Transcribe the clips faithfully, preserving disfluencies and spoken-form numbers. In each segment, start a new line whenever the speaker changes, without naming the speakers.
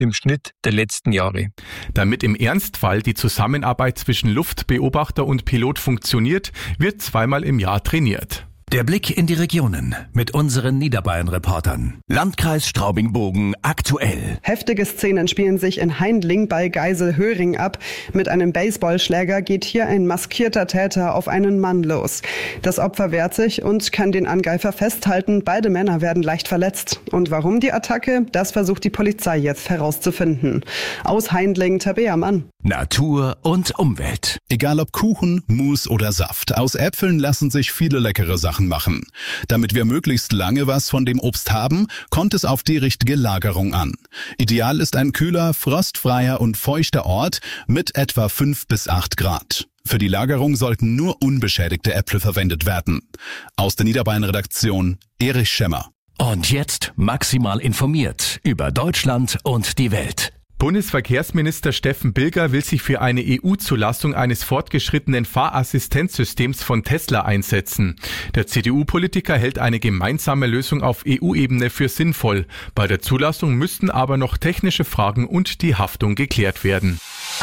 im Schnitt der letzten Jahre.
Damit im Ernstfall die Zusammenarbeit zwischen Luftbeobachter und Pilot funktioniert, wird zweimal im Jahr trainiert.
Der Blick in die Regionen mit unseren Niederbayern-Reportern. Landkreis Straubing-Bogen aktuell.
Heftige Szenen spielen sich in Haindling bei Geiselhöring ab. Mit einem Baseballschläger geht hier ein maskierter Täter auf einen Mann los. Das Opfer wehrt sich und kann den Angreifer festhalten. Beide Männer werden leicht verletzt. Und warum die Attacke? Das versucht die Polizei jetzt herauszufinden. Aus Haindling, Tabea Mann.
Natur und Umwelt.
Egal ob Kuchen, Mousse oder Saft, aus Äpfeln lassen sich viele leckere Sachen machen. Damit wir möglichst lange was von dem Obst haben, kommt es auf die richtige Lagerung an. Ideal ist ein kühler, frostfreier und feuchter Ort mit etwa fünf bis acht Grad. Für die Lagerung sollten nur unbeschädigte Äpfel verwendet werden. Aus der Niederbayern-Redaktion Erich Schemmer.
Und jetzt maximal informiert über Deutschland und die Welt.
Bundesverkehrsminister Steffen Bilger will sich für eine E U-Zulassung eines fortgeschrittenen Fahrassistenzsystems von Tesla einsetzen. Der C D U-Politiker hält eine gemeinsame Lösung auf E U-Ebene für sinnvoll. Bei der Zulassung müssten aber noch technische Fragen und die Haftung geklärt werden.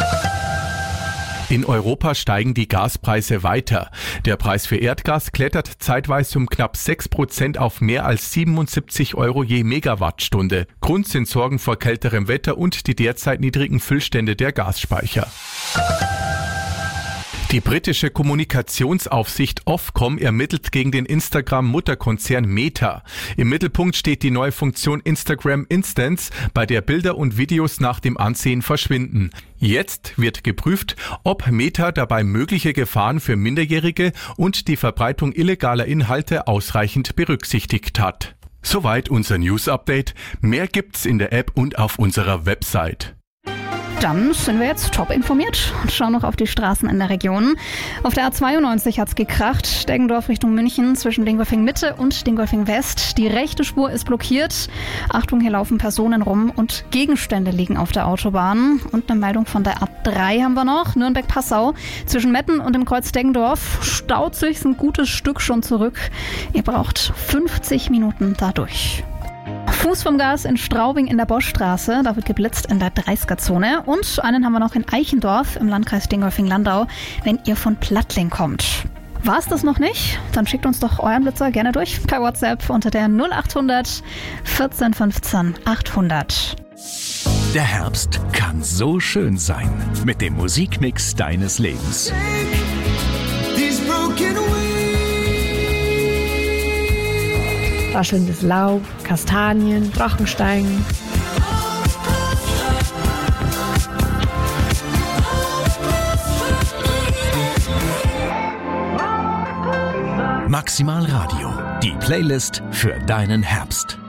In Europa steigen die Gaspreise weiter. Der Preis für Erdgas klettert zeitweise um knapp sechs Prozent auf mehr als siebenundsiebzig Euro je Megawattstunde. Grund sind Sorgen vor kälterem Wetter und die derzeit niedrigen Füllstände der Gasspeicher. Die britische Kommunikationsaufsicht Ofcom ermittelt gegen den Instagram-Mutterkonzern Meta. Im Mittelpunkt steht die neue Funktion Instagram Instants, bei der Bilder und Videos nach dem Ansehen verschwinden. Jetzt wird geprüft, ob Meta dabei mögliche Gefahren für Minderjährige und die Verbreitung illegaler Inhalte ausreichend berücksichtigt hat. Soweit unser News-Update. Mehr gibt's in der App und auf unserer Website.
Dann sind wir jetzt top informiert und schauen noch auf die Straßen in der Region. Auf der A zweiundneunzig hat's gekracht, Deggendorf Richtung München zwischen Dingolfing Mitte und Dingolfing West. Die rechte Spur ist blockiert. Achtung, hier laufen Personen rum und Gegenstände liegen auf der Autobahn. Und eine Meldung von der A drei haben wir noch, Nürnberg-Passau. Zwischen Metten und dem Kreuz Deggendorf staut sich ein gutes Stück schon zurück. Ihr braucht fünfzig Minuten dadurch. Fuß vom Gas in Straubing in der Boschstraße, da wird geblitzt in der dreißiger-Zone. Und einen haben wir noch in Eichendorf im Landkreis Dingolfing-Landau, wenn ihr von Plattling kommt. War's das noch nicht? Dann schickt uns doch euren Blitzer gerne durch per WhatsApp unter der null achthundert vierzehn fünfzehn achthundert.
Der Herbst kann so schön sein mit dem Musikmix deines Lebens.
Raschelndes Laub, Kastanien, Drachensteigen.
Maximal Radio, die Playlist für deinen Herbst.